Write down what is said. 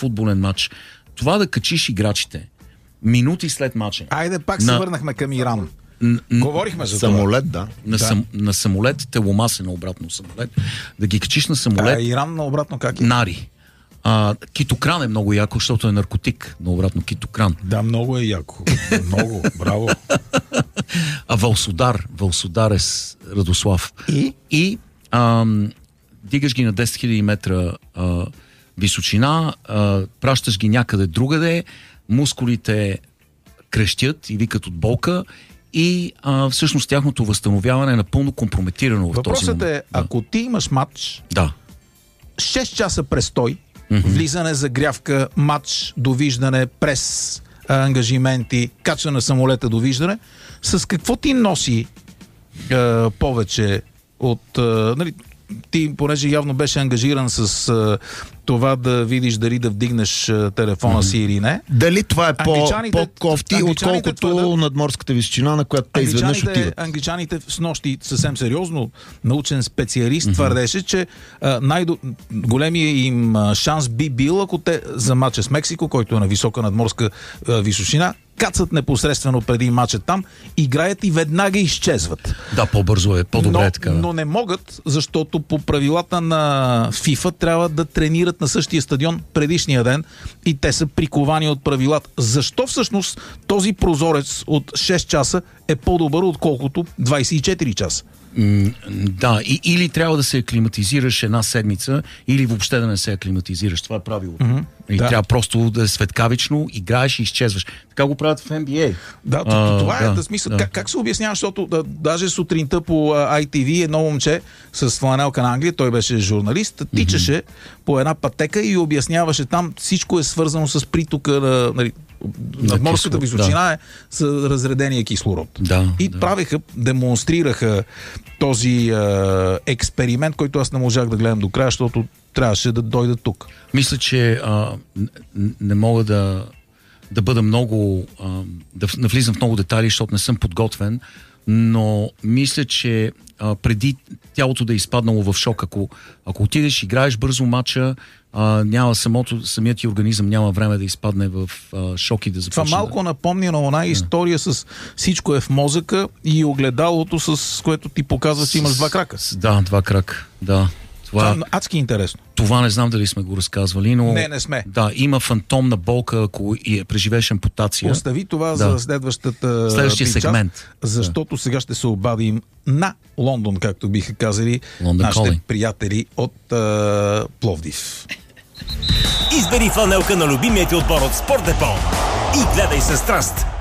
футболен матч, това да качиш играчите минути след матча. Айде, пак се върнахме към Иран. Говорихме за самолет, да. На самолет, теломас е на обратно самолет. Да ги качиш на самолет. Иран на обратно как е? Нари. Китокран е много яко, защото е наркотик. На обратно китокран. Да, много е яко. Много, браво. Вълсодар е с Радослав. И дигаш ги на 10 000 метра височина, пращаш ги някъде другаде, мускулите крещят и викат от болка и всъщност тяхното възстановяване е напълно компрометирано в този момент. Въпросът е, ако ти имаш матч, 6 часа престой, влизане, загрявка, матч, довиждане, прес, ангажименти, качване на самолета, довиждане, с какво ти носи повече от... ти, понеже явно беше ангажиран с това да видиш дали да вдигнеш телефона си или не. Дали това е по-кофти, отколкото надморската височина, на която те изведнъж отиват? Англичаните с нощи съвсем сериозно научен специалист твърдеше, че големия им шанс би бил, ако те за матча с Мексико, който е на висока надморска височина, кацат непосредствено преди матча там, играят и веднага изчезват. Да, по-бързо е, по-добре е така. Но не могат, защото по правилата на FIFA трябва да тренират на същия стадион предишния ден и те са приковани от правилата. Защо всъщност този прозорец от 6 часа е по-добър, отколкото 24 часа? Да, или трябва да се аклиматизираш една седмица, или въобще да не се аклиматизираш. Това е правилото. И трябва просто да е светкавично, играеш и изчезваш. Така го правят в NBA. Да, това е да смисъл. Как се обяснява, защото даже сутринта по ITV едно момче с фланелка на Англия, той беше журналист, тичаше по една пътека и обясняваше там, всичко е свързано с притока на надморската височина е с разредения кислород. Демонстрираха този експеримент, който аз не можах да гледам до края, защото трябваше да дойда тук. Мисля, че не мога да бъда много да навлизам в много детайли, защото не съм подготвен, но мисля, че преди тялото да е изпаднало в шок, ако отидеш, играеш бързо матча, няма самият ти организъм няма време да изпадне в шок и да започне. Това малко напомня на една история с всичко е в мозъка и огледалото, с което ти показва, че имаш два крака. Да, два крака, да. Това е адски интересно. Това не знам дали сме го разказвали, но... Не сме. Да, има фантомна болка, ако преживееш ампутация. Остави това за следващия сегмент. Защото сега ще се обадим на Лондон, както биха казали нашите приятели от Пловдив. Избери фланелка на любимия ти отбор от Спортдепо и гледай със страст